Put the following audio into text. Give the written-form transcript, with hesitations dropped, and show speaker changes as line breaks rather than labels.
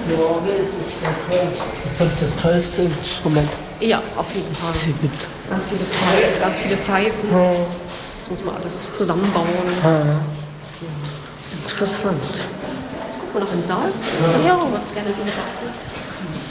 Die Orgel ist nicht mehr teuer. Das ist das teuerste Instrument.
Ja, auf jeden Fall.
Es gibt.
Ganz viele Pfeifen. Das muss man alles zusammenbauen.
Interessant.
Jetzt gucken wir noch in den Saal.
Ja.
Du würdest gerne den Saal sehen.